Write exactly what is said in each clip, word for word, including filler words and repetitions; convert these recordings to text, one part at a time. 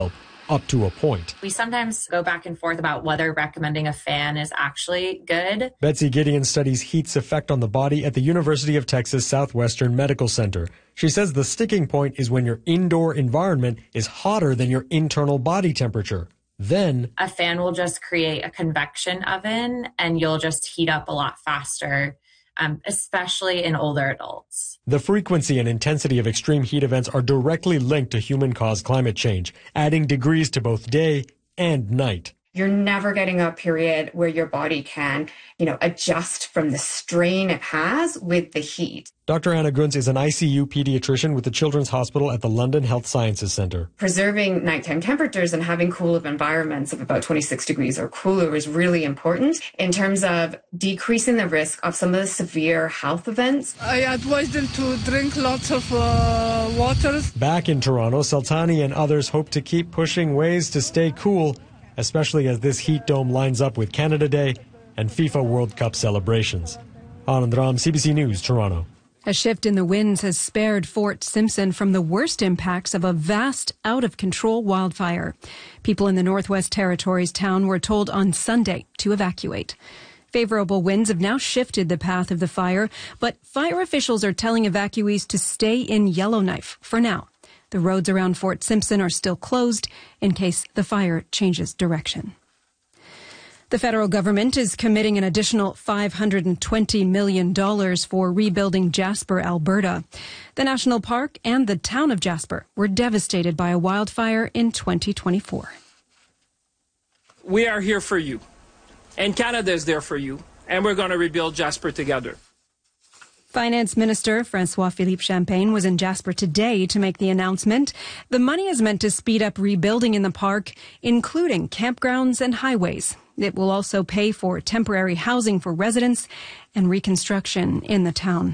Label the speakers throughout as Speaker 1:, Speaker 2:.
Speaker 1: up to a point.
Speaker 2: We sometimes go back and forth about whether recommending a fan is actually good.
Speaker 1: Betsy Gideon studies heat's effect on the body at the University of Texas Southwestern Medical Center. She says the sticking point is when your indoor environment is hotter than your internal body temperature. Then
Speaker 2: a fan will just create a convection oven and you'll just heat up a lot faster, um, especially in older adults.
Speaker 1: The frequency and intensity of extreme heat events are directly linked to human-caused climate change, adding degrees to both day and night.
Speaker 3: You're never getting a period where your body can, you know, adjust from the strain it has with the heat.
Speaker 1: Doctor Anna Gunz is an I C U pediatrician with the Children's Hospital at the London Health Sciences Centre.
Speaker 3: Preserving nighttime temperatures and having cool environments of about twenty-six degrees or cooler is really important in terms of decreasing the risk of some of the severe health events.
Speaker 4: I advise them to drink lots of uh, water.
Speaker 1: Back in Toronto, Saltani and others hope to keep pushing ways to stay cool, especially as this heat dome lines up with Canada Day and FIFA World Cup celebrations. Anand Ram, C B C News, Toronto.
Speaker 5: A shift in the winds has spared Fort Simpson from the worst impacts of a vast, out-of-control wildfire. People in the Northwest Territories town were told on Sunday to evacuate. Favorable winds have now shifted the path of the fire, but fire officials are telling evacuees to stay in Yellowknife for now. The roads around Fort Simpson are still closed in case the fire changes direction. The federal government is committing an additional five hundred twenty million dollars for rebuilding Jasper, Alberta. The national park and the town of Jasper were devastated by a wildfire in twenty twenty-four.
Speaker 6: We are here for you, and Canada is there for you, and we're going to rebuild Jasper together.
Speaker 5: Finance Minister François-Philippe Champagne was in Jasper today to make the announcement. The money is meant to speed up rebuilding in the park, including campgrounds and highways. It will also pay for temporary housing for residents and reconstruction in the town.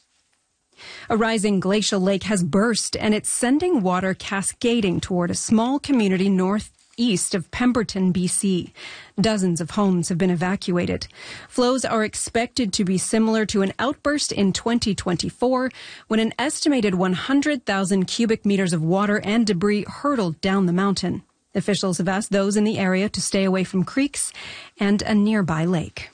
Speaker 5: A rising glacial lake has burst, and it's sending water cascading toward a small community northeast of Pemberton, B C. Dozens of homes have been evacuated. Flows are expected to be similar to an outburst in twenty twenty-four, when an estimated one hundred thousand cubic meters of water and debris hurtled down the mountain. Officials have asked those in the area to stay away from creeks and a nearby lake.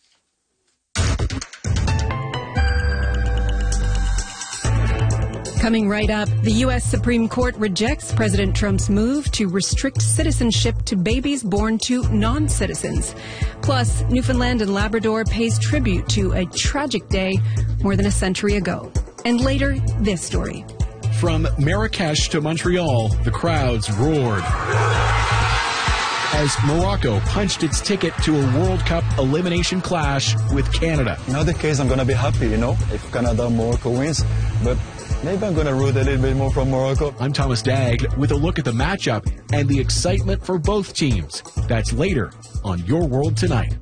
Speaker 5: Coming right up, the U S Supreme Court rejects President Trump's move to restrict citizenship to babies born to non-citizens. Plus, Newfoundland and Labrador pays tribute to a tragic day more than a century ago. And later, this story.
Speaker 7: From Marrakesh to Montreal, the crowds roared as Morocco punched its ticket to a World Cup elimination clash with Canada.
Speaker 8: In other case, I'm going to be happy, you know, if Canada Morocco wins, but maybe I'm going to root a little bit more from Morocco.
Speaker 7: I'm Thomas Dagg with a look at the matchup and the excitement for both teams. That's later on Your World Tonight.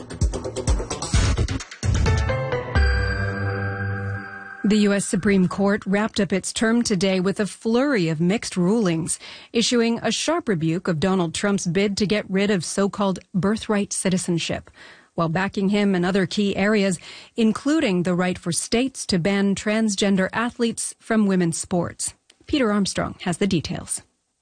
Speaker 5: The U S Supreme Court wrapped up its term today with a flurry of mixed rulings, issuing a sharp rebuke of Donald Trump's bid to get rid of so-called birthright citizenship, while backing him in other key areas, including the right for states to ban transgender athletes from women's sports. Peter Armstrong has the details.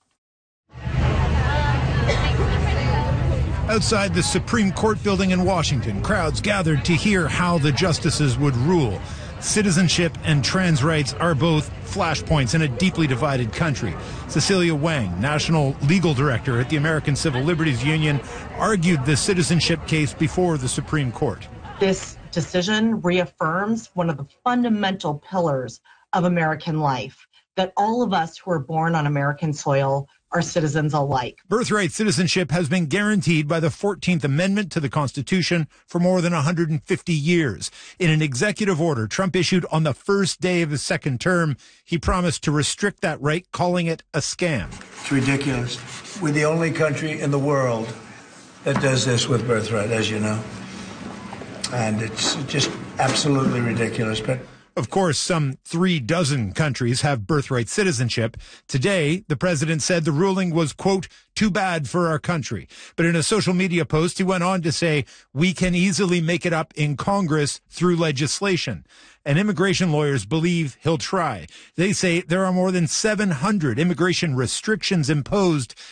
Speaker 9: Outside the Supreme Court building in Washington, crowds gathered to hear how the justices would rule. Citizenship and trans rights are both flashpoints in a deeply divided country. Cecilia Wang, National Legal Director at the American Civil Liberties Union, argued the citizenship case before the Supreme Court.
Speaker 10: This decision reaffirms one of the fundamental pillars of American life, that all of us who are born on American soil are citizens alike.
Speaker 9: Birthright citizenship has been guaranteed by the fourteenth Amendment to the Constitution for more than one hundred fifty years. In an executive order Trump issued on the first day of his second term, he promised to restrict that right, calling it a scam.
Speaker 11: It's ridiculous. We're the only country in the world that does this with birthright, as you know. And it's just absolutely ridiculous. But
Speaker 9: Of course, some three dozen countries have birthright citizenship. Today, the president said the ruling was, quote, too bad for our country. But in a social media post, he went on to say, we can easily make it up in Congress through legislation. And immigration lawyers believe he'll try. They say there are more than seven hundred immigration restrictions imposed